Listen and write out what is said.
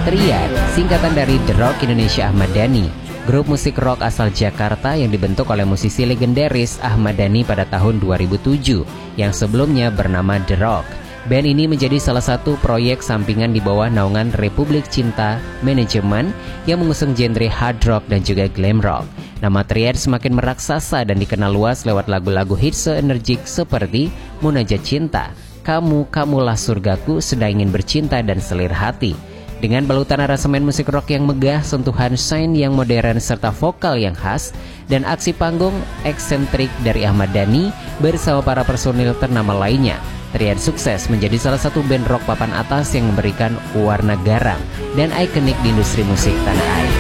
Triad, singkatan dari The Rock Indonesia Ahmad Dhani, grup musik rock asal Jakarta yang dibentuk oleh musisi legendaris Ahmad Dhani pada tahun 2007 yang sebelumnya bernama The Rock. Band ini menjadi salah satu proyek sampingan di bawah naungan Republik Cinta Manajemen yang mengusung genre hard rock dan juga glam rock. Nama Triad semakin meraksasa dan dikenal luas lewat lagu-lagu hits se-energik seperti Munajat Cinta, Kamulah Surgaku, Sedang Ingin Bercinta, dan Selir Hati. Dengan balutan aransemen musik rock yang megah, sentuhan synth yang modern, serta vokal yang khas, dan aksi panggung eksentrik dari Ahmad Dhani bersama para personil ternama lainnya, Triad sukses menjadi salah satu band rock papan atas yang memberikan warna garam dan ikonik di industri musik tanah air.